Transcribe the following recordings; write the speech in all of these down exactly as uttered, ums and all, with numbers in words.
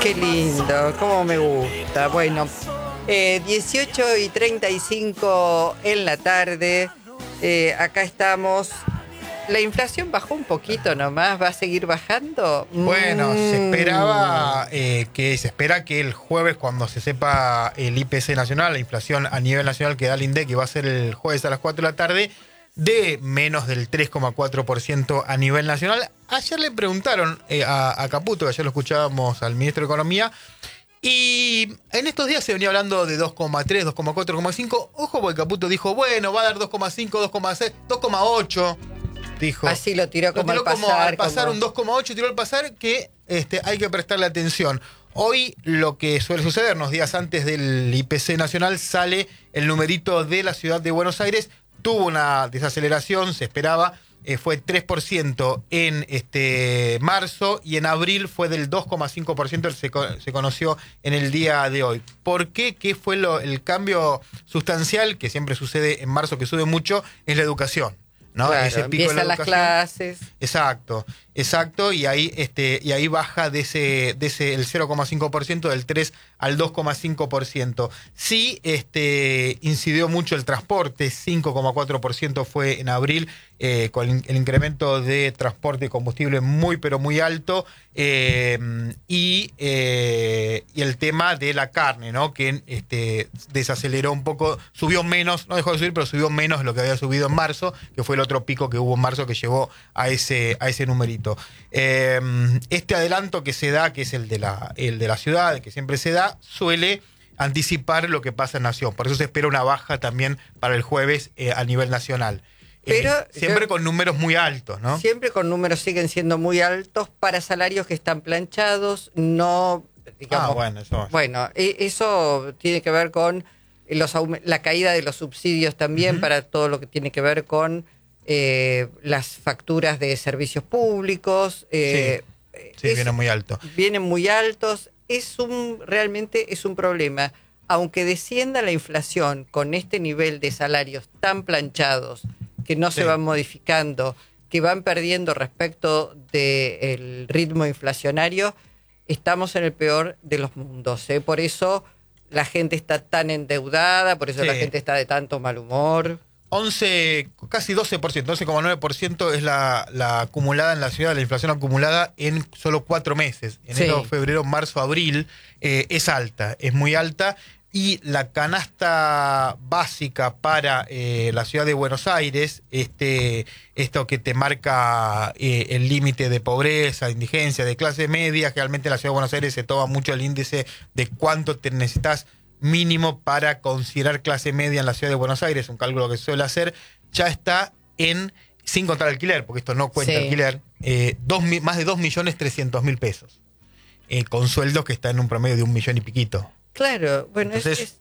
Qué lindo, cómo me gusta. Bueno, eh, dieciocho y treinta y cinco en la tarde. Eh, acá estamos. La inflación bajó un poquito nomás, ¿va a seguir bajando? Bueno, Mm. se esperaba eh, que se espera que el jueves, cuando se sepa el I P C nacional, la inflación a nivel nacional que da el INDEC, que va a ser el jueves a las cuatro de la tarde, de menos del tres coma cuatro por ciento a nivel nacional. Ayer le preguntaron eh, a, a Caputo, ayer lo escuchábamos al ministro de Economía, y en estos días se venía hablando de dos coma tres, dos coma cuatro, dos coma cinco. Ojo, porque Caputo dijo, bueno, va a dar dos coma cinco, dos coma seis, dos coma ocho. Dijo. Así lo tiró como lo tiró al como pasar. al pasar como... un dos coma ocho, tiró al pasar, que este, hay que prestarle atención. Hoy lo que suele suceder, unos días antes del I P C nacional, sale el numerito de la ciudad de Buenos Aires. Tuvo una desaceleración, se esperaba, eh, fue tres por ciento en este marzo y en abril fue del dos coma cinco por ciento, se, se conoció en el día de hoy. ¿Por qué? ¿Qué fue lo, el cambio sustancial que siempre sucede en marzo, que sube mucho? Es la educación. ¿No? Claro, Ese pico de la las educación. clases. Exacto, exacto, y ahí este y ahí baja de ese de ese el cero coma cinco por ciento, del tres al dos coma cinco por ciento. Sí, este incidió mucho el transporte, cinco coma cuatro por ciento fue en abril, eh, con el incremento de transporte y combustible muy pero muy alto, eh, y, eh, y el tema de la carne, ¿no? Que este desaceleró un poco, subió menos, no dejó de subir, pero subió menos de lo que había subido en marzo, que fue el otro pico que hubo en marzo que llevó a ese a ese numerito. Eh, este adelanto que se da, que es el de la el de la ciudad, que siempre se da, suele anticipar lo que pasa en Nación. Por eso se espera una baja también para el jueves eh, a nivel nacional. Pero eh, siempre yo, con números muy altos, ¿no? Siempre con números siguen siendo muy altos para salarios que están planchados, no, digamos... Ah, bueno, eso. Bueno, eso tiene que ver con los, la caída de los subsidios también, uh-huh, para todo lo que tiene que ver con eh, las facturas de servicios públicos. Eh, sí, sí, es, vienen muy altos. Vienen muy altos. Es un, realmente es un problema. Aunque descienda la inflación con este nivel de salarios tan planchados, que no sí. se van modificando, que van perdiendo respecto del ritmo inflacionario, estamos en el peor de los mundos, ¿eh? Por eso la gente está tan endeudada, por eso sí. la gente está de tanto mal humor. once, casi doce por ciento, doce coma nueve por ciento es la, la acumulada en la ciudad, la inflación acumulada en solo cuatro meses. Enero, sí. febrero, marzo, abril, eh, es alta, es muy alta. Y la canasta básica para eh, la ciudad de Buenos Aires, este, esto que te marca eh, el límite de pobreza, de indigencia, de clase media, realmente en la ciudad de Buenos Aires se toma mucho el índice de cuánto te necesitas mínimo para considerar clase media en la ciudad de Buenos Aires, un cálculo que se suele hacer, ya está en, sin contar alquiler, porque esto no cuenta sí. alquiler, eh, dos, más de dos millones trescientos mil pesos, eh, con sueldos que están en un promedio de un millón y piquito. Claro, bueno, entonces, es, es...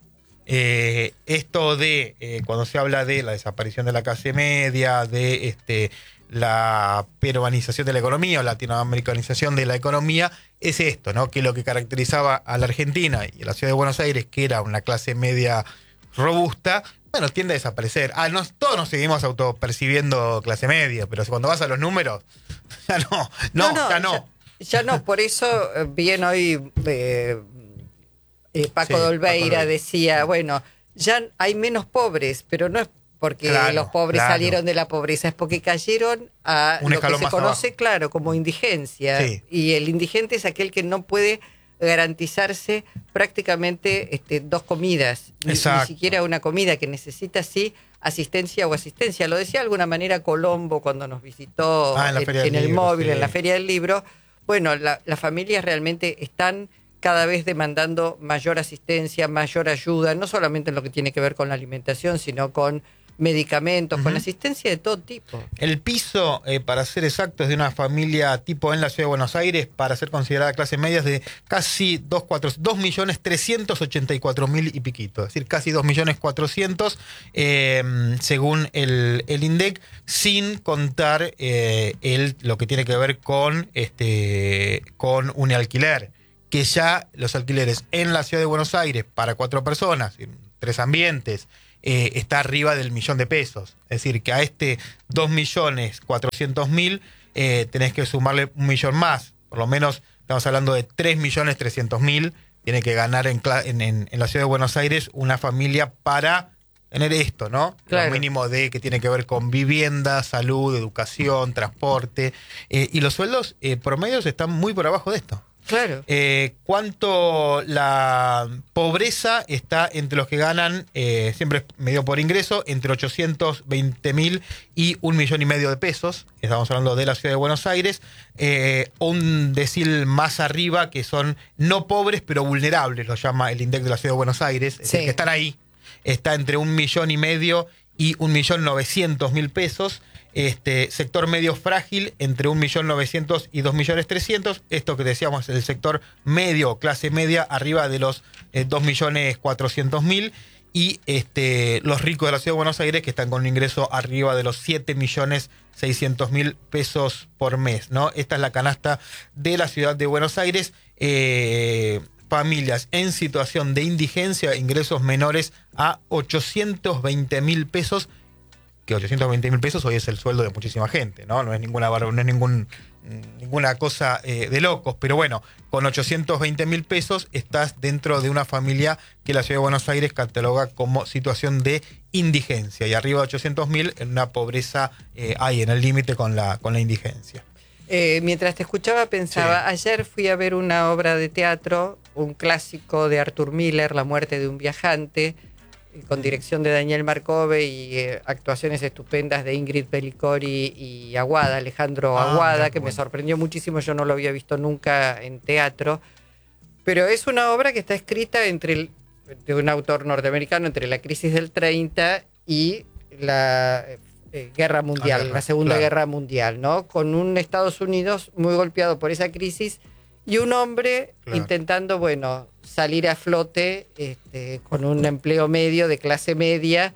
Eh, esto de, eh, cuando se habla de la desaparición de la clase media, de este, la peruanización de la economía o latinoamericanización de la economía, es esto, ¿no? Que lo que caracterizaba a la Argentina y a la ciudad de Buenos Aires, que era una clase media robusta, bueno, tiende a desaparecer. Ah, nos, todos nos seguimos autopercibiendo clase media, pero cuando vas a los números, ya no, no, no, no ya no. Ya, ya no, por eso bien hoy... Eh, Eh, Paco sí, de Olveira Paco decía, bueno, ya hay menos pobres, pero no es porque claro, los pobres claro. salieron de la pobreza, es porque cayeron a Un lo que se conoce, abajo. claro, como indigencia. Sí. Y el indigente es aquel que no puede garantizarse prácticamente este, dos comidas, ni, ni siquiera una comida, que necesita sí asistencia o asistencia. Lo decía de alguna manera Colombo cuando nos visitó ah, en, en, en el libro, móvil, sí. en la Feria del Libro. Bueno, la, las familias realmente están cada vez demandando mayor asistencia, mayor ayuda, no solamente en lo que tiene que ver con la alimentación, sino con medicamentos, uh-huh. con asistencia de todo tipo. El piso, eh, para ser exactos, de una familia tipo en la ciudad de Buenos Aires, para ser considerada clase media, es de casi dos millones trescientos ochenta y cuatro mil y piquito, es decir, casi dos millones cuatrocientos, eh, según el, el INDEC, sin contar eh, el, lo que tiene que ver con, este, con un alquiler, que ya los alquileres en la ciudad de Buenos Aires para cuatro personas, en tres ambientes, eh, está arriba del millón de pesos. Es decir, que a este dos millones cuatrocientos mil eh, tenés que sumarle un millón más, por lo menos estamos hablando de tres millones trescientos mil, tiene que ganar en, en, en, en la ciudad de Buenos Aires una familia para tener esto, ¿no? Claro. Lo mínimo de que tiene que ver con vivienda, salud, educación, transporte. Eh, y los sueldos eh, promedios están muy por abajo de esto. Claro. Eh, ¿Cuánto la pobreza está entre los que ganan, eh, siempre medio por ingreso, entre ochocientos veinte mil y un millón y medio de pesos? Estamos hablando de la ciudad de Buenos Aires. Eh, un decil más arriba que son no pobres pero vulnerables, lo llama el INDEC de la ciudad de Buenos Aires. Es Sí. decir, que están ahí. Está entre un millón y medio y un millón novecientos mil pesos. Este sector medio frágil entre un millón novecientos y dos millones trescientos. Esto que decíamos, el sector medio, clase media, arriba de los eh, dos millones cuatrocientos mil. Y este, los ricos de la ciudad de Buenos Aires que están con un ingreso arriba de los siete millones seiscientos mil pesos por mes, ¿no? Esta es la canasta de la ciudad de Buenos Aires. Eh, familias en situación de indigencia, ingresos menores a ochocientos veinte mil pesos, que ochocientos veinte mil pesos hoy es el sueldo de muchísima gente, ¿no? No es ninguna, no es ningún, ninguna cosa eh, de locos, pero bueno, con ochocientos veinte mil pesos estás dentro de una familia que la ciudad de Buenos Aires cataloga como situación de indigencia, y arriba de ochocientos mil en una pobreza eh, ahí en el límite con la, con la indigencia. Eh, mientras te escuchaba pensaba, Sí. ayer fui a ver una obra de teatro, un clásico de Arthur Miller, La muerte de un viajante, eh, con dirección de Daniel Marcove y eh, actuaciones estupendas de Ingrid Pellicori y Aguada, Alejandro Ah, Aguada, mirá, que bueno. me sorprendió muchísimo, yo no lo había visto nunca en teatro, pero es una obra que está escrita entre el, de un autor norteamericano entre la crisis del treinta y la eh, guerra mundial, Ah, guerra, la Segunda claro. Guerra Mundial, ¿no? Con un Estados Unidos muy golpeado por esa crisis y un hombre Claro. intentando, bueno, salir a flote este, con un empleo medio de clase media,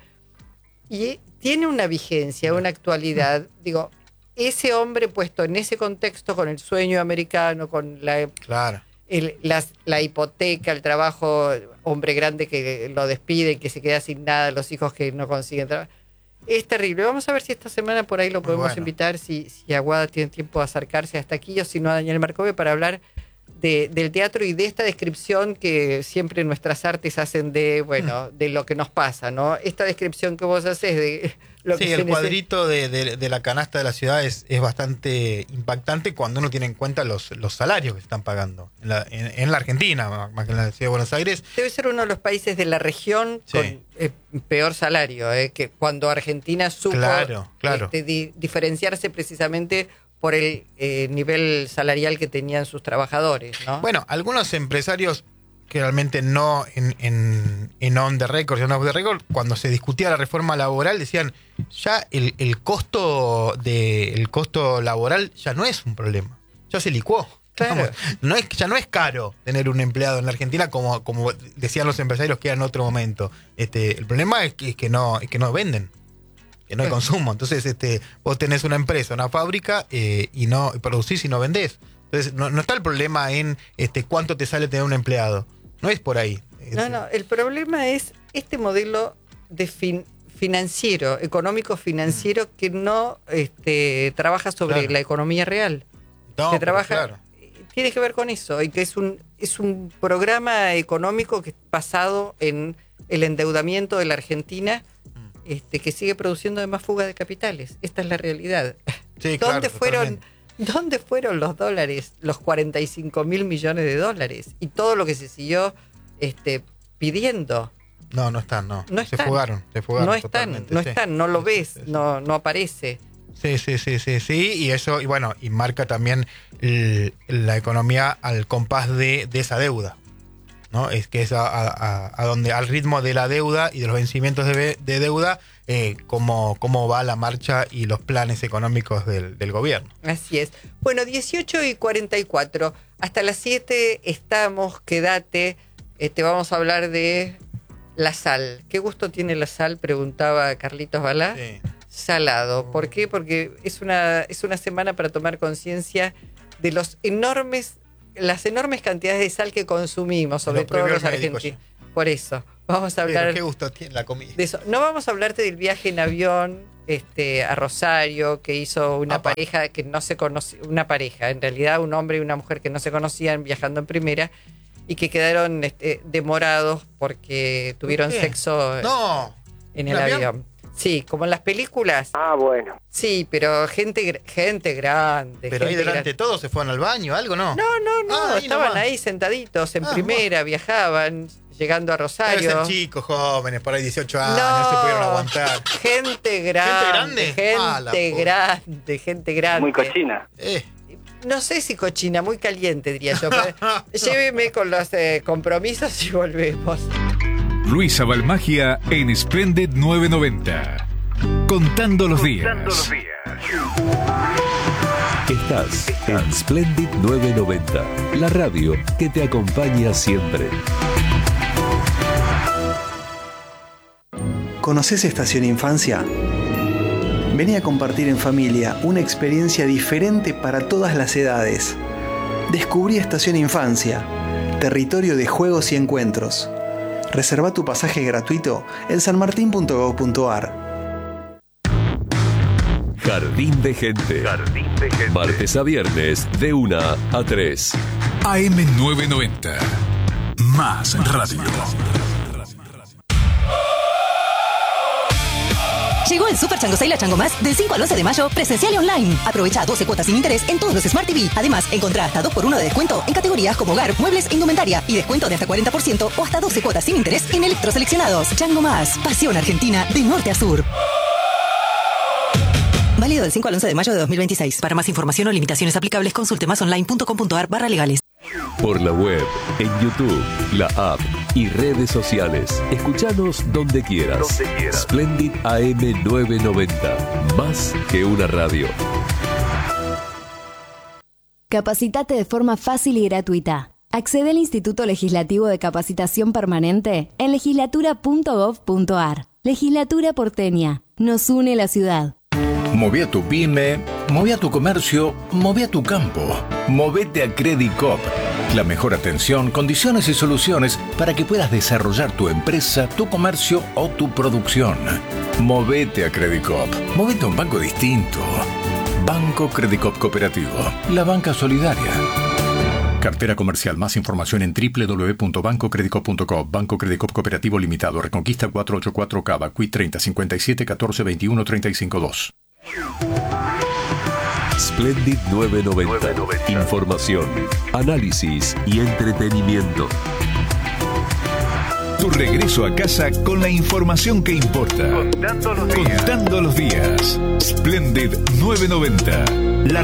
y tiene una vigencia, una actualidad. Digo, ese hombre puesto en ese contexto, con el sueño americano, con la Claro. el- las- la hipoteca, el trabajo, hombre grande que lo despide, que se queda sin nada, los hijos que no consiguen trabajo. Es terrible. Vamos a ver si esta semana por ahí lo podemos Bueno. invitar, si, si Aguada tiene tiempo de acercarse hasta aquí, o si no a Daniel Marcove, para hablar de, del teatro y de esta descripción que siempre nuestras artes hacen de, bueno, de lo que nos pasa, ¿no? Esta descripción que vos haces de lo Sí, que el se nece- cuadrito de, de- de la canasta de la ciudad es, es bastante impactante cuando uno tiene en cuenta los, los salarios que se están pagando en la, en, en la Argentina, más que en la ciudad de Buenos Aires. Debe ser uno de los países de la región Sí. con eh, peor salario, eh, que cuando Argentina supo Claro, claro. este, di- diferenciarse precisamente por el eh, nivel salarial que tenían sus trabajadores, ¿no? Bueno, algunos empresarios que realmente no en, en, en on the record, en off the record, cuando se discutía la reforma laboral decían, ya el, el costo de, el costo laboral ya no es un problema, ya se licuó. Claro. Digamos, no es, ya no es caro tener un empleado en la Argentina como, como decían los empresarios que era en otro momento. Este, el problema es que, es que no, es que no venden, que no hay Sí. consumo. Entonces, este, vos tenés una empresa, una fábrica, eh, y no y producís y no vendés. Entonces, no, no está el problema en este cuánto te sale tener un empleado. No es por ahí. No, no, el problema es este modelo de fin- financiero, económico financiero, mm. que no este, trabaja sobre Claro. la economía real. No, que pero trabaja, claro. tiene que ver con eso, y que es un, es un programa económico que basado en el endeudamiento de la Argentina, Mm. este, que sigue produciendo además fuga de capitales. Esta es la realidad. Sí, ¿Dónde claro, fueron, totalmente. ¿Dónde fueron los dólares, los cuarenta y cinco mil millones de dólares? Y todo lo que se siguió este, pidiendo. No, no están, no. No se están. fugaron, se fugaron. No están, totalmente, no sí. están, no lo Sí, ves, sí, sí. no, no aparece. Sí, sí, sí, sí, sí, y eso, y bueno, y marca también el- la economía al compás de, de esa deuda, ¿no? Es que es a, a- a donde, al ritmo de la deuda y de los vencimientos de, ve- de deuda, eh, cómo, cómo va la marcha y los planes económicos del, del gobierno. Así es. Bueno, dieciocho y cuarenta y cuatro. Hasta las siete estamos, quédate. Eh, te vamos a hablar de la sal. ¿Qué gusto tiene la sal? Preguntaba Carlitos Balá. Sí. Salado. ¿Por qué? Porque es una, es una semana para tomar conciencia de los enormes, las enormes cantidades de sal que consumimos, sobre Lo todo prohibió los el médico argentinos. Por eso, vamos a Pero hablar qué gusto tiene la comida. de eso. No vamos a hablarte del viaje en avión este, a Rosario, que hizo una Apa. pareja que no se conocía, una pareja, en realidad un hombre y una mujer que no se conocían viajando en primera y que quedaron este, demorados porque tuvieron qué? sexo No. en el ¿Un avión? avión? Sí, como en las películas. Ah, bueno. Sí, pero gente gr- gente grande. Pero ahí gente delante de gran- todos se fueron al baño, algo, ¿no? No, no, no, Ah, ahí estaban nomás. ahí sentaditos en Ah, primera, viajaban, llegando a Deben Rosario. ser chicos, jóvenes, por ahí dieciocho años, no, se pudieron aguantar. Gente grande, grande? gente Ah, la puta. grande, gente grande. Muy cochina. Eh, No sé si cochina, muy caliente diría yo. pero lléveme con los eh, compromisos y volvemos. Luisa Balmagia en Splendid novecientos noventa. Contando los días. Estás en Splendid novecientos noventa, la radio que te acompaña siempre. ¿Conoces Estación Infancia? Vení a compartir en familia una experiencia diferente para todas las edades. Descubrí Estación Infancia, territorio de juegos y encuentros. Reserva tu pasaje gratuito en sanmartin punto gob punto ar. Jardín de Gente. Jardín de Gente. Martes a viernes de una a tres. A M novecientos noventa. Más radio. Llegó el Super Chango Sale a Chango Más del cinco al once de mayo, presencial y online. Aprovecha doce cuotas sin interés en todos los Smart T V. Además, encontrá hasta dos por uno de descuento en categorías como hogar, muebles e indumentaria. Y descuento de hasta cuarenta por ciento o hasta doce cuotas sin interés en electroseleccionados. Chango Más, pasión argentina de norte a sur. Válido del cinco al once de mayo de dos mil veintiséis. Para más información o limitaciones aplicables, consulte másonline punto com punto ar barra legales. Por la web, en YouTube, la app y redes sociales. Escuchanos donde quieras. Donde quieras. Splendid A M novecientos noventa. Más que una radio. Capacitate de forma fácil y gratuita. Accede al Instituto Legislativo de Capacitación Permanente en legislatura punto gob punto ar. Legislatura porteña. Nos une la ciudad. Moví a tu pyme, moví a tu comercio, moví a tu campo. Movete a Credicop. La mejor atención, condiciones y soluciones para que puedas desarrollar tu empresa, tu comercio o tu producción. Movete a Credicop. Movete a un banco distinto. Banco Credicop Cooperativo. La banca solidaria. Cartera comercial. Más información en doble u doble u doble u punto banco credicop punto com. Banco Credicop Cooperativo Limitado. Reconquista cuatrocientos ochenta y cuatro Cava. Q I treinta cincuenta y siete catorce veintiuno treinta y cinco dos. Splendid novecientos noventa. Información, análisis y entretenimiento. Tu regreso a casa con la información que importa. Contando los días. Contando los días. Splendid novecientos noventa. La